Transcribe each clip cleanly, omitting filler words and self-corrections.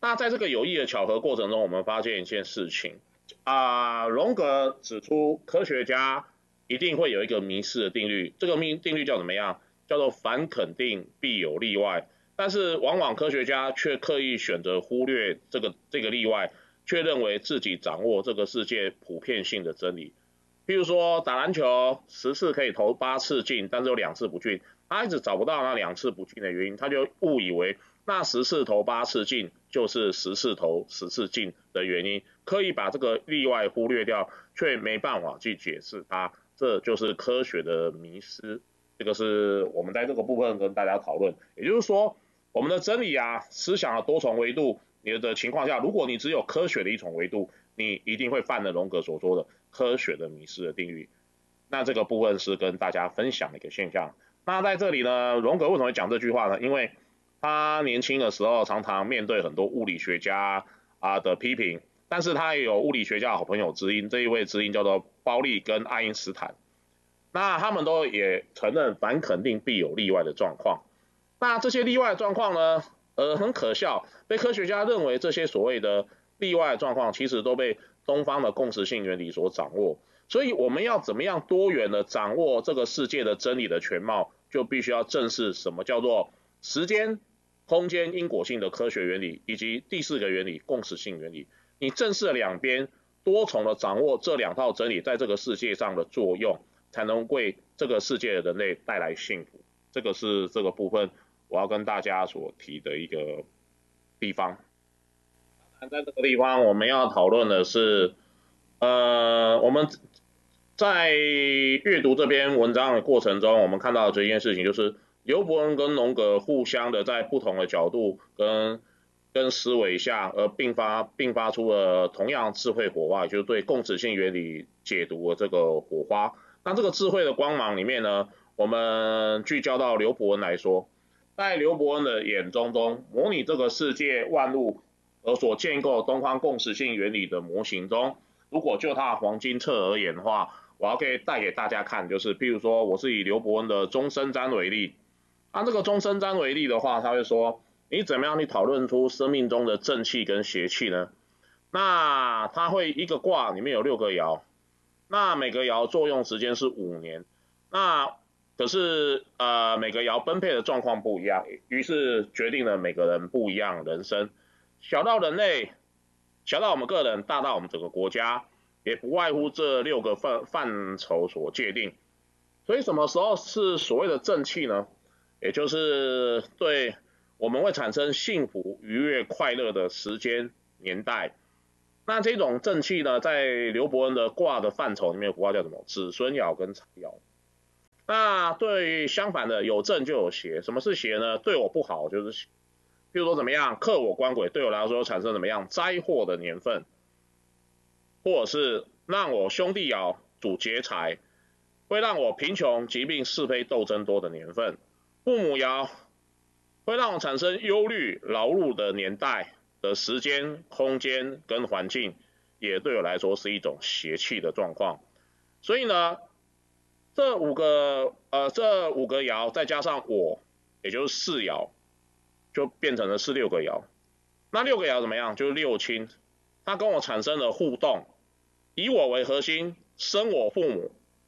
那在这个有意的巧合过程中，我们发现一件事情荣格指出科学家一定会有一个迷失的定律，这个定律叫怎么样？叫做凡肯定必有例外。但是往往科学家却刻意选择忽略这个例外，却认为自己掌握这个世界普遍性的真理。譬如说打篮球10次可以投8次进，但是有2次不进，他一直找不到那2次不进的原因，他就误以为那10次投8次进就是10次投10次进的原因，刻意把这个例外忽略掉，却没办法去解释它，这就是科学的迷失。这个是我们在这个部分跟大家讨论，也就是说，我们的真理思想的多重维度，你的情况下，如果你只有科学的一重维度，你一定会犯了荣格所说的科学的迷失的定律。那这个部分是跟大家分享的一个现象。那在这里呢，荣格为什么会讲这句话呢？因为他年轻的时候常常面对很多物理学家的批评，但是他也有物理学家的好朋友知音，这一位知音叫做包利跟爱因斯坦。那他们都也承认凡肯定必有例外的状况。那这些例外的状况呢，很可笑，被科学家认为这些所谓的例外的状况，其实都被东方的共识性原理所掌握。所以我们要怎么样多元的掌握这个世界的真理的全貌，就必须要正视什么叫做时间、空间因果性的科学原理，以及第4个原理共识性原理。你正视两边，多重的掌握这2套真理在这个世界上的作用，才能为这个世界的人类带来幸福。这个是这个部分我要跟大家所提的一个地方。在这个地方我们要讨论的是，我们在阅读这篇文章的过程中，我们看到这件事情就是刘伯恩跟荣格互相的在不同的角度跟思维下，而并发出了同样智慧火花，也就是对共识性原理解读的这个火花。那这个智慧的光芒里面呢，我们聚焦到刘伯恩来说，在刘伯恩的眼中模拟这个世界万物而所建构东方共识性原理的模型中，如果就它的黄金册而言的话，我要可以带给大家看，就是譬如说，我是以刘伯恩的终身占为例，这个终身占为例的话，他会说，你怎么样去讨论出生命中的正气跟邪气呢？那他会一个卦里面有6个爻，那每个爻作用时间是5年，那可是每个爻分配的状况不一样，于是决定了每个人不一样人生，小到人类，小到我们个人，大到我们整个国家，也不外乎这6个范畴所界定。所以什么时候是所谓的正气呢？也就是对我们会产生幸福、愉悦、快乐的时间年代。那这种正气呢，在刘伯恩的卦的范畴里面，卦叫什么？子孙爻跟财爻。那对相反的，有正就有邪。什么是邪呢？对我不好就是，譬如说怎么样，克我官鬼，对我来说产生怎么样灾祸的年份，或者是让我兄弟爻主劫财，会让我贫穷、疾病、是非、斗争多的年份。父母爻会让我产生忧虑、劳碌的年代的时间、空间跟环境，也对我来说是一种邪气的状况。所以呢，这五个爻再加上我，也就是4爻，就变成了是6个爻。那6个爻怎么样？就是6亲，它跟我产生了互动，以我为核心，生我父母，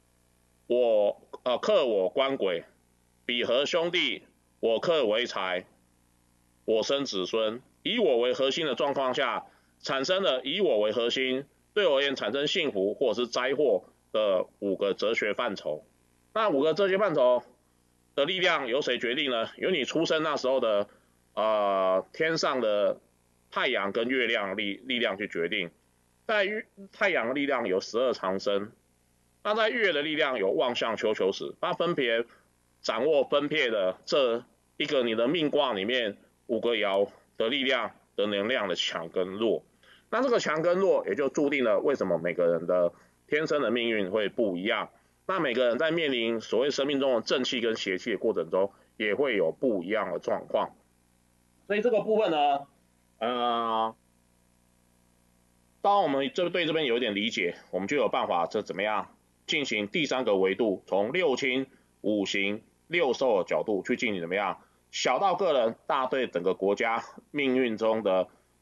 克我官鬼，比合兄弟，我克为财，我生子孙，以我为核心的状况下，产生了以我为核心，对我而言产生幸福或者是灾祸的5个哲学范畴。那5个哲学范畴的力量由谁决定呢？由你出生那时候的天上的太阳跟月亮力量去决定。在太阳的力量有12长生，那在月的力量有望向丘丘使，它分别掌握分配的这一个你的命卦里面5个爻的力量的能量的强跟弱。那这个强跟弱也就注定了为什么每个人的天生的命运会不一样。那每个人在面临所谓生命中的正气跟邪气的过程中，也会有不一样的状况。所以这个部分呢，当我们对这边有一点理解，我们就有办法这怎么样进行第3个维度，从6亲、5行、6寿的角度去进行怎么样，小到个人，大对整个国家命运中的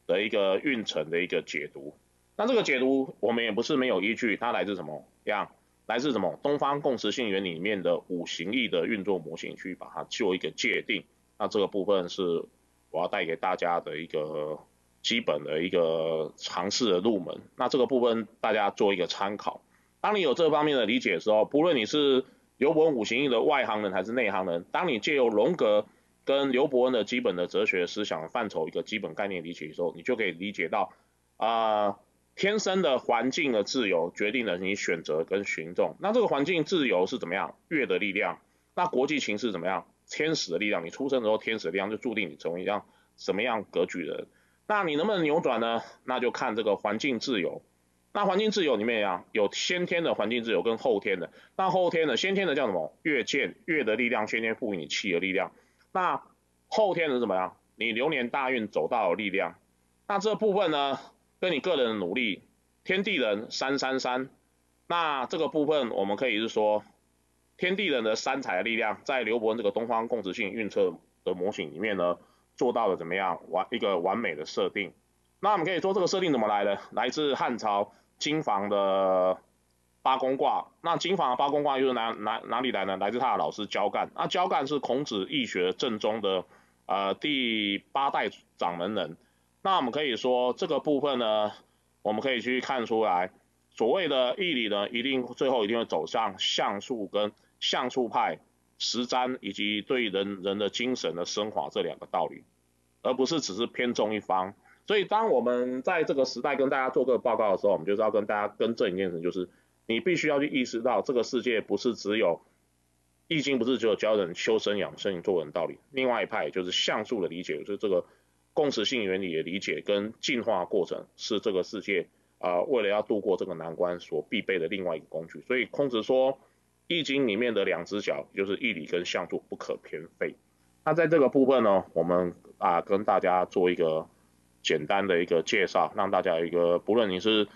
的一个运程的一个解读。那这个解读我们也不是没有依据，它来自什么样？来自什么？东方共识性原理里面的五行力的运作模型去把它做一个界定。那这个部分是我要带给大家的一个基本的一个尝试的入门。那这个部分大家做一个参考。当你有这方面的理解的时候，不论你是刘伯温五行力的外行人还是内行人，当你借由荣格跟刘伯温的基本的哲学思想范畴一个基本概念理解的时候，你就可以理解到天生的环境的自由决定了你选择跟行动。那这个环境自由是怎么样？月的力量。那国际情势怎么样？天使的力量。你出生的时候，天使的力量就注定你成为一样什么样格局的人。那你能不能扭转呢？那就看这个环境自由。那环境自由里面有先天的环境自由跟后天的。那后天的，先天的叫什么？月剑，月的力量先天赋予你气的力量。那后天的是怎么样？你流年大运走到的力量。那这部分呢，跟你个人的努力，天地人333。那这个部分我们可以是说，天地人的三才的力量，在刘伯温这个东方共识性运测的模型里面呢，做到了怎么样一个完美的设定。那我们可以说这个设定怎么来的？来自汉朝金房的八宫卦。那金房的八宫卦又是哪里来呢？来自他的老师焦干。那焦干是孔子易学正宗的第8代掌门人。那我们可以说这个部分呢，我们可以去看出来，所谓的义理呢，最后一定会走向象数跟象数派实瞻以及对人的精神的升华这2个道理，而不是只是偏重一方。所以当我们在这个时代跟大家做个报告的时候，我们就是要跟大家更正一件事，就是你必须要去意识到，这个世界不是只有易经，不是只有教人修身养生做人道理。另外一派就是象数的理解，就是这个共识性原理的理解跟进化过程，是这个世界为了要度过这个难关所必备的另外一个工具。所以孔子说，易经里面的2只脚就是义理跟象数不可偏废。那在这个部分呢，我们跟大家做一个简单的一个介绍，让大家有一个，不论你是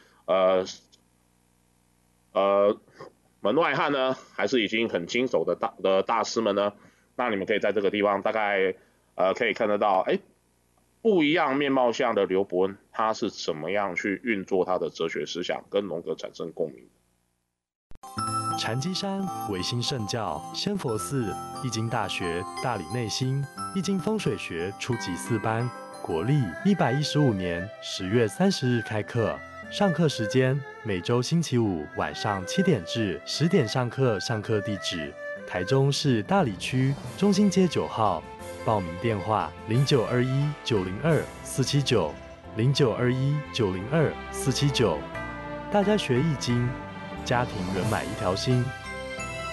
门外汉呢，还是已经很经手的大师们呢，那你们可以在这个地方大概可以看得到，不一样面貌下的刘伯温，他是怎么样去运作他的哲学思想，跟荣格产生共鸣。 禅机山维新圣教仙佛寺易经大学大理内心易经风水学初级4班，国历115年10月30日开课。上课时间每周星期5晚上7点至10点上课。上课地址台中市大理区中心街9号。报名电话0921902479 0921902479。大家学易经，家庭圆满一条心。